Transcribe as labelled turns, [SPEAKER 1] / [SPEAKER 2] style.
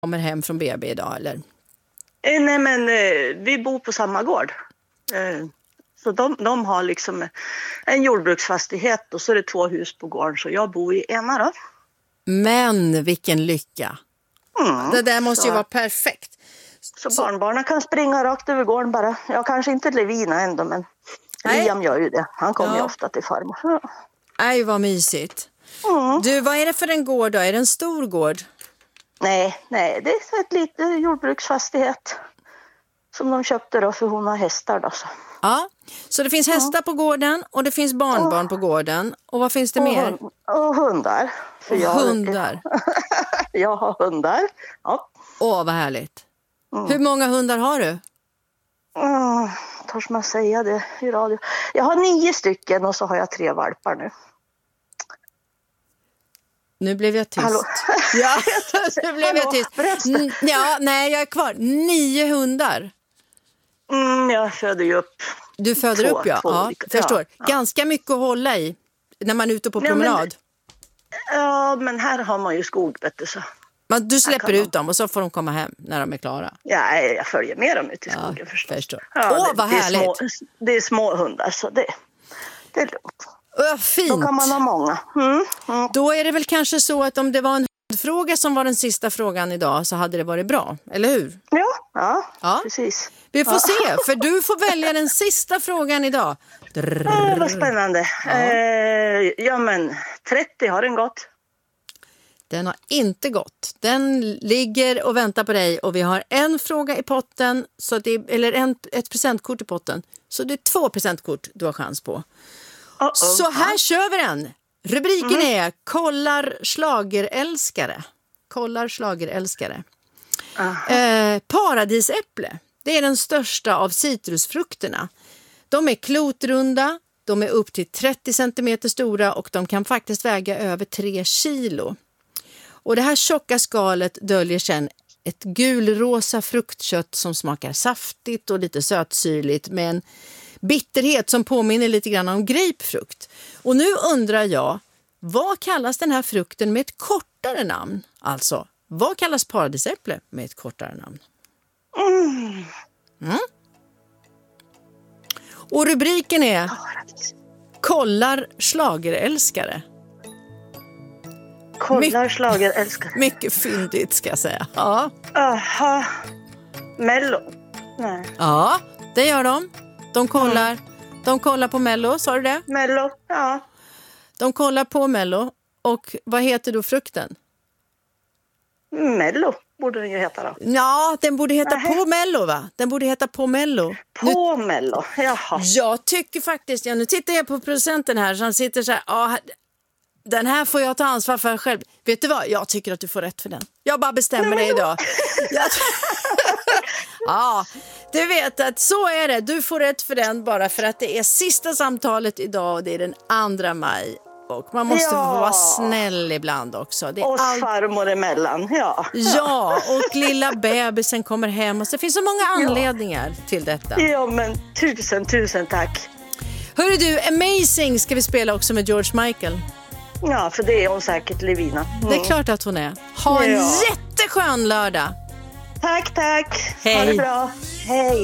[SPEAKER 1] kommer hem från BB idag, eller?
[SPEAKER 2] Nej, men vi bor på samma gård. Så de har liksom en jordbruksfastighet och så är det 2 hus på gården. Så jag bor i ena då.
[SPEAKER 1] Men vilken lycka. Det där måste ju vara perfekt.
[SPEAKER 2] Så barnbarnen kan springa rakt över gården bara. Jag kanske inte Levina ändå, men Liam gör ju det. Han kommer ju ofta till farmor.
[SPEAKER 1] Nej, vad mysigt. Du, vad är det för en gård då? Är det en stor gård?
[SPEAKER 2] Nej, det är ett litet jordbruksfastighet som de köpte då för hon har hästar då.
[SPEAKER 1] Ja, så det finns hästar på gården och det finns barnbarn på gården. Och vad finns det mer?
[SPEAKER 2] Och hundar.
[SPEAKER 1] Hundar?
[SPEAKER 2] Jag har hundar, ja.
[SPEAKER 1] Åh, vad härligt. Hur många hundar har du?
[SPEAKER 2] Törs man säga det i radio? Jag har 9 stycken och så har jag 3 valpar nu.
[SPEAKER 1] Nu blev jag tyst.
[SPEAKER 2] Hallå?
[SPEAKER 1] Ja, nu blev jag tyst. Ja, nej, jag är kvar. 9 hundar.
[SPEAKER 2] Jag föder ju upp.
[SPEAKER 1] Du föder upp, ja. Ja, förstår. Ja. Ganska mycket att hålla i när man är ute på promenad.
[SPEAKER 2] Men här har man ju skog, vet du, så.
[SPEAKER 1] Men du släpper ut dem och så får de komma hem när de är klara.
[SPEAKER 2] Ja, jag följer med dem ut i skogen förstår.
[SPEAKER 1] Ja, vad härligt.
[SPEAKER 2] Det är små hundar, så det är lugnt.
[SPEAKER 1] Fint.
[SPEAKER 2] Då kan man ha många.
[SPEAKER 1] Då är det väl kanske så att om det var en hundfråga som var den sista frågan idag så hade det varit bra, eller hur?
[SPEAKER 2] Ja. Precis.
[SPEAKER 1] Vi får se, för du får välja den sista frågan idag.
[SPEAKER 2] Vad spännande. Ja, men 30 har den gått.
[SPEAKER 1] Den har inte gått. Den ligger och väntar på dig och vi har en fråga i potten, så det är, eller ett presentkort i potten. Så det är 2 presentkort du har chans på. Så här kör vi den. Rubriken är Kollar schlagerälskare. Kollar schlagerälskare. Paradisäpple. Det är den största av citrusfrukterna. De är klotrunda, de är upp till 30 cm stora och de kan faktiskt väga över 3 kilo. Och det här tjocka skalet döljer sedan ett gulrosa fruktkött som smakar saftigt och lite sötsyrligt med en bitterhet som påminner lite grann om grapefrukt. Och nu undrar jag, vad kallas den här frukten med ett kortare namn? Alltså, vad kallas paradisäpple med ett kortare namn? Och rubriken är Kollar schlagerälskare.
[SPEAKER 2] Kollar schlagerälskare.
[SPEAKER 1] Mycket fyndigt ska jag säga. Ja.
[SPEAKER 2] Aha. Mello. Nej.
[SPEAKER 1] Ja, det gör de. De kollar på Mello, sa du det?
[SPEAKER 2] Mello, ja.
[SPEAKER 1] De kollar på Mello. Och vad heter då frukten?
[SPEAKER 2] Mello borde den ju heta då.
[SPEAKER 1] Ja, den borde heta på Mello, va? Den borde heta på Mello.
[SPEAKER 2] Mello, jaha.
[SPEAKER 1] Jag tycker faktiskt, nu tittar jag på producenten här så han sitter så här, den här får jag ta ansvar för själv. Vet du vad? Jag tycker att du får rätt för den. Jag bara bestämmer det idag. Ja, du vet att så är det. Du får rätt för den bara för att det är sista samtalet idag och det är den 2 maj. Och man måste få vara snäll ibland också. Det är
[SPEAKER 2] och farmor emellan,
[SPEAKER 1] Ja, och lilla bebisen kommer hem. Och så finns så många anledningar till detta.
[SPEAKER 2] Ja, men tusen tack.
[SPEAKER 1] Hörru du, Amazing ska vi spela också med George Michael.
[SPEAKER 2] Ja, för det är hon säkert, Levina.
[SPEAKER 1] Det är klart att hon är. Ha en jätteskön lördag.
[SPEAKER 2] Tack.
[SPEAKER 1] Hej.
[SPEAKER 2] Ha det bra. Hej.